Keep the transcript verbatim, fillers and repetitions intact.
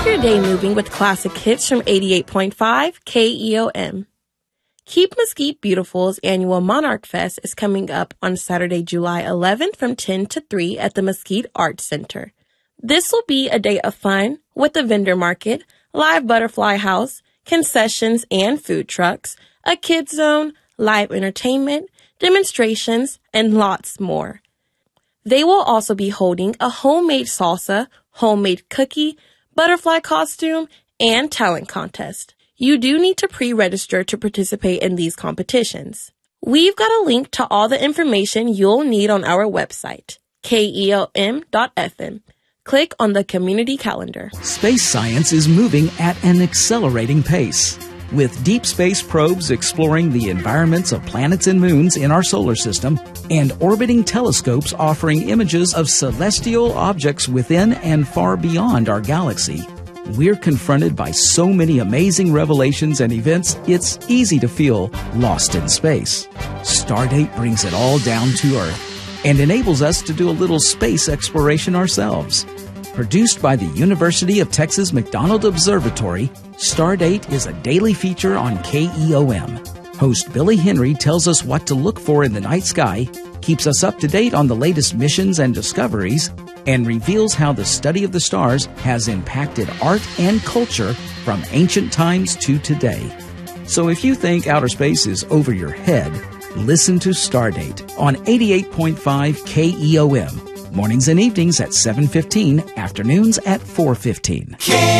Keep your day moving with classic hits from eighty-eight point five K E O M. Keep Mesquite Beautiful's annual Monarch Fest is coming up on Saturday, July eleventh from ten to three at the Mesquite Arts Center. This will be a day of fun with a vendor market, live butterfly house, concessions and food trucks, a kids zone, live entertainment, demonstrations, and lots more. They will also be holding a homemade salsa, homemade cookie, butterfly costume, and talent contest. You do need to pre-register to participate in these competitions. We've got a link to all the information you'll need on our website, K E O M dot F M. Click on the community calendar. Space science is moving at an accelerating pace. With deep space probes exploring the environments of planets and moons in our solar system, and orbiting telescopes offering images of celestial objects within and far beyond our galaxy, we're confronted by so many amazing revelations and events, it's easy to feel lost in space. Stardate brings it all down to Earth and enables us to do a little space exploration ourselves. Produced by the University of Texas McDonald Observatory, Stardate is a daily feature on K E O M. Host Billy Henry tells us what to look for in the night sky, keeps us up to date on the latest missions and discoveries, and reveals how the study of the stars has impacted art and culture from ancient times to today. So if you think outer space is over your head, listen to Stardate on eighty-eight point five K E O M. Mornings and evenings at seven fifteen, afternoons at four fifteen.